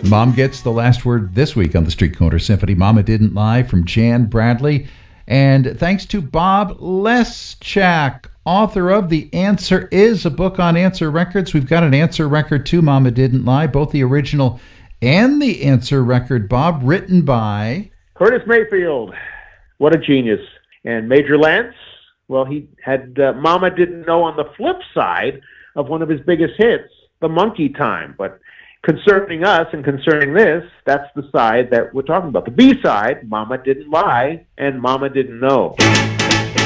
Mom gets the last word this week on the Street Corner Symphony. Mama Didn't Lie from Jan Bradley. And thanks to Bob Leschak, author of The Answer Is, a book on Answer Records. We've got an Answer record too, Mama Didn't Lie, both the original and the Answer record, Bob, written by Curtis Mayfield. What a genius. And Major Lance, well, he had Mama Didn't Know on the flip side of one of his biggest hits, The Monkey Time. But concerning us and concerning this, that's the side that we're talking about. The B-side, Mama Didn't Lie and Mama Didn't Know.